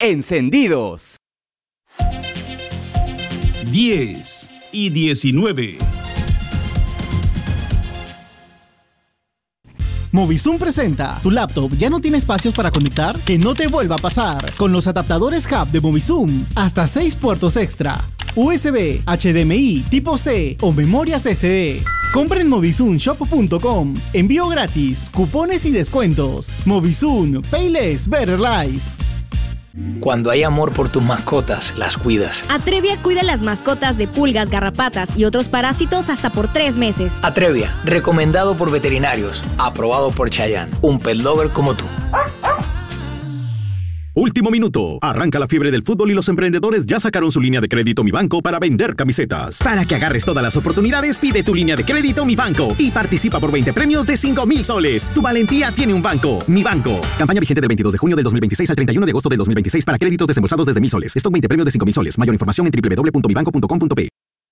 encendidos. 10 y 19. Movizoom presenta. ¿Tu laptop ya no tiene espacios para conectar? Que no te vuelva a pasar. Con los adaptadores Hub de Movizoom, hasta 6 puertos extra. USB, HDMI, tipo C o memorias SD. Compra en movizoomshop.com. Envío gratis, cupones y descuentos. Movizoom, Pay Less, Better Life. Cuando hay amor por tus mascotas, las cuidas. Atrevia cuida las mascotas de pulgas, garrapatas y otros parásitos hasta por 3 meses. Atrevia, recomendado por veterinarios, aprobado por Chayanne, un pet lover como tú. Último minuto. Arranca la fiebre del fútbol y los emprendedores ya sacaron su línea de crédito Mi Banco para vender camisetas. Para que agarres todas las oportunidades, pide tu línea de crédito Mi Banco y participa por 20 premios de 5,000 soles. Tu valentía tiene un banco. Mi Banco. Campaña vigente del 22 de junio del 2026 al 31 de agosto del 2026 para créditos desembolsados desde 1,000 soles. Stock 20 premios de 5,000 soles. Mayor información en www.mibanco.com.pe.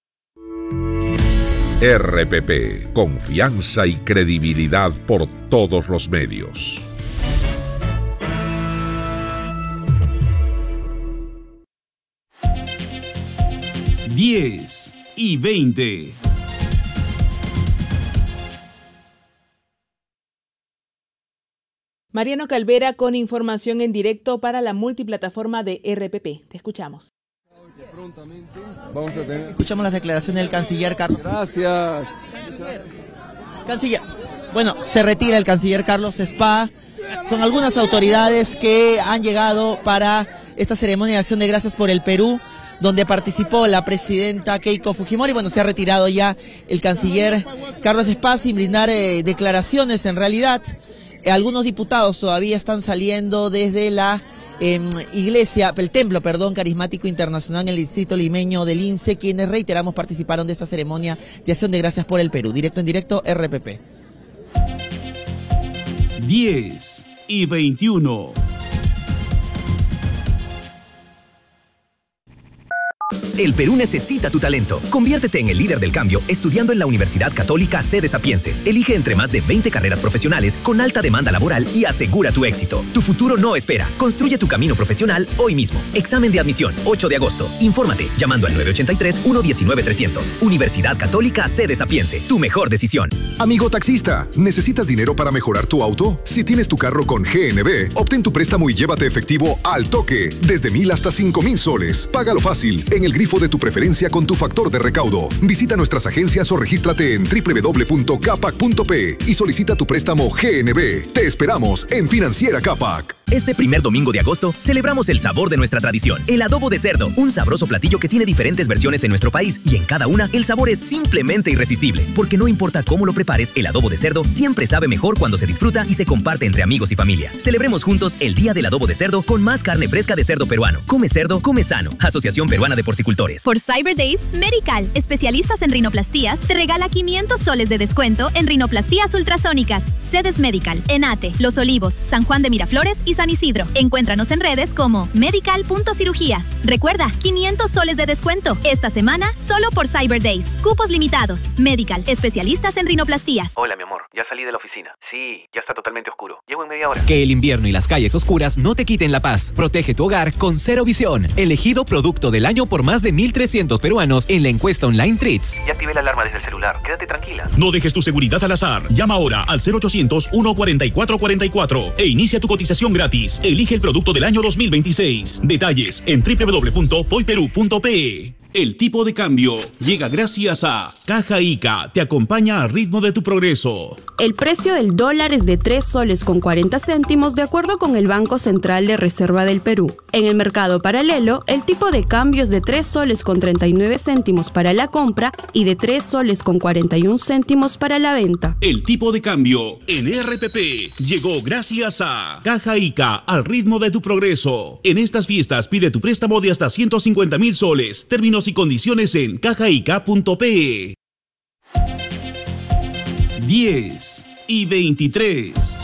RPP. Confianza y credibilidad por todos los medios. Diez y 20. Mariano Calvera con información en directo para la multiplataforma de RPP. Te escuchamos. Escuchamos las declaraciones del canciller Carlos. Gracias. Canciller. Bueno, se retira el canciller Carlos Spa. Son algunas autoridades que han llegado para esta ceremonia de acción de gracias por el Perú, donde participó la presidenta Keiko Fujimori. Bueno, se ha retirado ya el canciller Carlos Spa sin brindar declaraciones. En realidad, algunos diputados todavía están saliendo desde la el templo carismático internacional en el distrito limeño del INSE, quienes, reiteramos, participaron de esta ceremonia de acción de gracias por el Perú. Directo en directo, RPP. 10 y 21. El Perú necesita tu talento. Conviértete en el líder del cambio estudiando en la Universidad Católica Sede Sapiense. Elige entre más de 20 carreras profesionales con alta demanda laboral y asegura tu éxito. Tu futuro no espera. Construye tu camino profesional hoy mismo. Examen de admisión, 8 de agosto. Infórmate llamando al 983-119-300. Universidad Católica Sede Sapiense. Tu mejor decisión. Amigo taxista, ¿necesitas dinero para mejorar tu auto? Si tienes tu carro con GNB, obtén tu préstamo y llévate efectivo al toque. Desde 1,000 hasta 5,000 soles. Págalo fácil en el grifo de tu preferencia con tu factor de recaudo. Visita nuestras agencias o regístrate en www.capac.p y solicita tu préstamo GNB. Te esperamos en Financiera Capac. Este primer domingo de agosto celebramos el sabor de nuestra tradición, el adobo de cerdo, un sabroso platillo que tiene diferentes versiones en nuestro país y en cada una el sabor es simplemente irresistible, porque no importa cómo lo prepares, el adobo de cerdo siempre sabe mejor cuando se disfruta y se comparte entre amigos y familia. Celebremos juntos el Día del Adobo de Cerdo con más carne fresca de cerdo peruano. Come cerdo, come sano. Asociación Peruana de Porcicultores. Por Cyber Days, Medical, especialistas en rinoplastías, te regala 500 soles de descuento en rinoplastías ultrasónicas. Sedes Medical, Enate, Los Olivos, San Juan de Miraflores y San Isidro. Encuéntranos en redes como medical.cirugías. Recuerda, 500 soles de descuento esta semana solo por Cyber Days. Cupos limitados. Medical, especialistas en rinoplastías. Hola, mi amor, ya salí de la oficina. Sí, ya está totalmente oscuro. Llego en media hora. Que el invierno y las calles oscuras no te quiten la paz. Protege tu hogar con Cero Visión, elegido producto del año por más de 1,300 peruanos en la encuesta online Treats. Ya activé la alarma desde el celular. Quédate tranquila. No dejes tu seguridad al azar. Llama ahora al 0800-144-44 e inicia tu cotización gratis. Elige el producto del año 2026. Detalles en www.poiperú.pe. El tipo de cambio llega gracias a Caja Ica. Te acompaña al ritmo de tu progreso. El precio del dólar es de 3 soles con 40 céntimos de acuerdo con el Banco Central de Reserva del Perú. En el mercado paralelo, el tipo de cambio es de 3 soles con 39 céntimos para la compra y de 3 soles con 41 céntimos para la venta. El tipo de cambio en RPP llegó gracias a Caja Ica, al ritmo de tu progreso. En estas fiestas pide tu préstamo de hasta 150,000 soles. Términos y condiciones en cajaica.pe. 10 y 23.